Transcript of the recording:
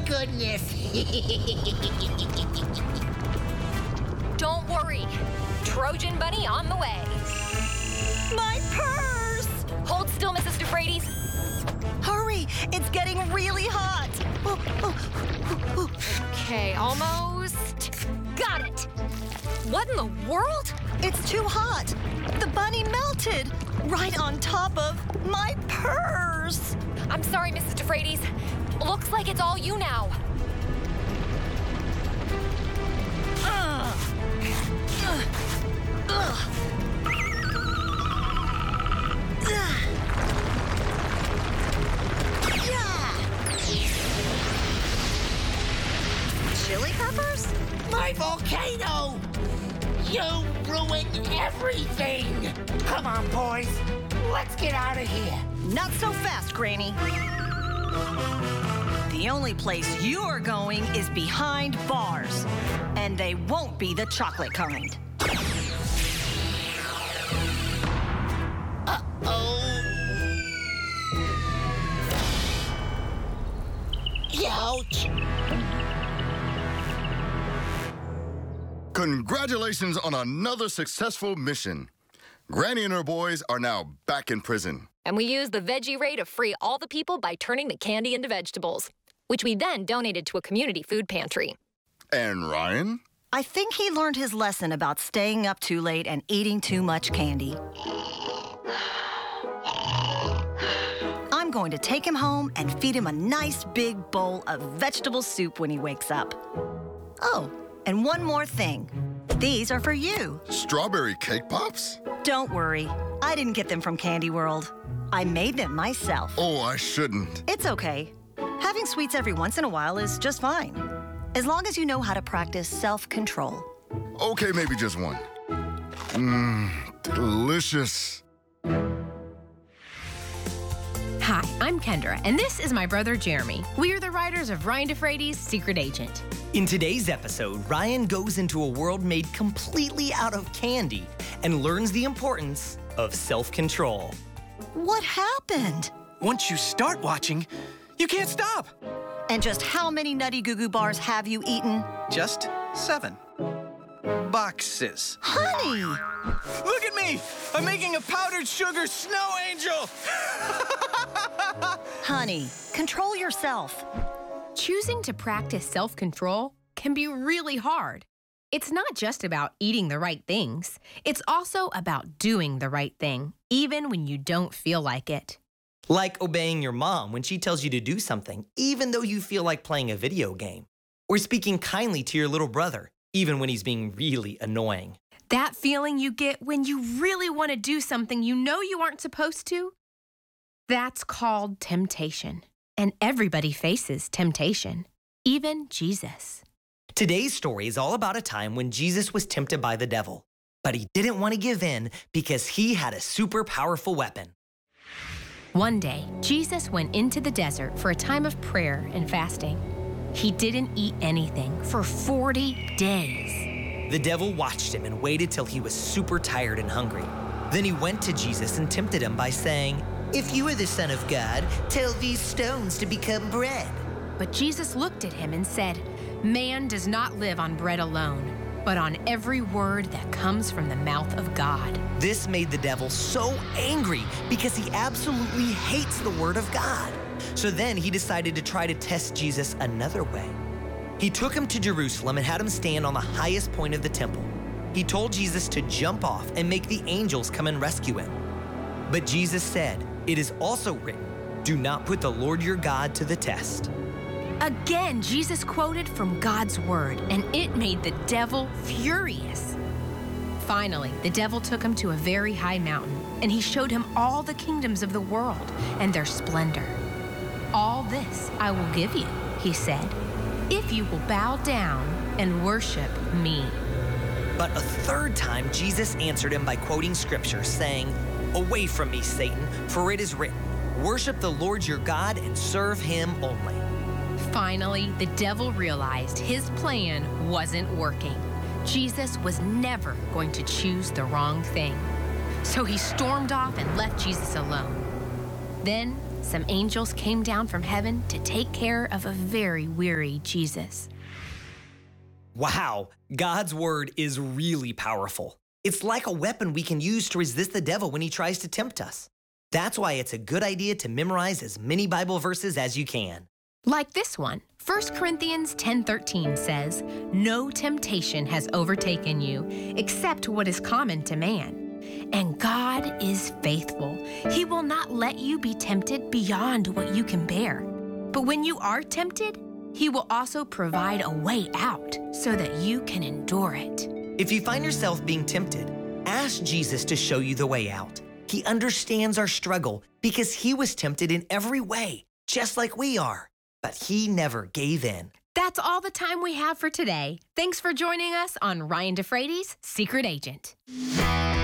goodness. Don't worry. Trojan Bunny on the way. My purse! Hold still, Mrs. Euphrates. Hurry, it's getting really hot. Okay, almost. Got it. What in the world? It's too hot. The bunny melted right on top of my purse. I'm sorry, Mrs. Euphrates. Looks like it's all you now. Chili peppers? My volcano! You ruined everything! Come on, boys. Let's get out of here. Not so fast, Granny. The only place you're going is behind bars. And they won't be the chocolate kind. Ouch! Congratulations on another successful mission. Granny and her boys are now back in prison. And we used the Veggie Ray to free all the people by turning the candy into vegetables, which we then donated to a community food pantry. And Ryan? I think he learned his lesson about staying up too late and eating too much candy. I'm going to take him home and feed him a nice big bowl of vegetable soup when he wakes up. Oh, and one more thing. These are for you. Strawberry cake pops? Don't worry. I didn't get them from Candy World. I made them myself. Oh, I shouldn't. It's okay. Having sweets every once in a while is just fine. As long as you know how to practice self-control. Okay, maybe just one. Delicious. Hi, I'm Kendra, and this is my brother Jeremy. We are the writers of Ryan DeFreitas' Secret Agent. In today's episode, Ryan goes into a world made completely out of candy and learns the importance of self-control. What happened? Once you start watching, you can't stop. And just how many Nutty Goo Goo bars have you eaten? Just 7 boxes. Honey! Look at me! I'm making a powdered sugar snow angel! Honey, control yourself. Choosing to practice self-control can be really hard. It's not just about eating the right things. It's also about doing the right thing, even when you don't feel like it. Like obeying your mom when she tells you to do something, even though you feel like playing a video game. Or speaking kindly to your little brother, even when he's being really annoying. That feeling you get when you really want to do something you know you aren't supposed to? That's called temptation. And everybody faces temptation, even Jesus. Today's story is all about a time when Jesus was tempted by the devil, but he didn't want to give in because he had a super powerful weapon. One day, Jesus went into the desert for a time of prayer and fasting. He didn't eat anything for 40 days. The devil watched him and waited till he was super tired and hungry. Then he went to Jesus and tempted him by saying, "If you are the Son of God, tell these stones to become bread." But Jesus looked at him and said, "Man does not live on bread alone, but on every word that comes from the mouth of God." This made the devil so angry because he absolutely hates the word of God. So then he decided to try to test Jesus another way. He took him to Jerusalem and had him stand on the highest point of the temple. He told Jesus to jump off and make the angels come and rescue him. But Jesus said, "It is also written, do not put the Lord your God to the test." Again, Jesus quoted from God's word, and it made the devil furious. Finally, the devil took him to a very high mountain, and he showed him all the kingdoms of the world and their splendor. "All this I will give you," he said, "if you will bow down and worship me." But a third time, Jesus answered him by quoting scripture, saying, "Away from me, Satan, for it is written, worship the Lord your God and serve him only." Finally, the devil realized his plan wasn't working. Jesus was never going to choose the wrong thing. So he stormed off and left Jesus alone. Then some angels came down from heaven to take care of a very weary Jesus. Wow, God's word is really powerful. It's like a weapon we can use to resist the devil when he tries to tempt us. That's why it's a good idea to memorize as many Bible verses as you can. Like this one, 1 Corinthians 10:13 says, "No temptation has overtaken you except what is common to man. And God is faithful. He will not let you be tempted beyond what you can bear. But when you are tempted, He will also provide a way out so that you can endure it." If you find yourself being tempted, ask Jesus to show you the way out. He understands our struggle because He was tempted in every way, just like we are. But He never gave in. That's all the time we have for today. Thanks for joining us on Ryan DeFrades' Secret Agent.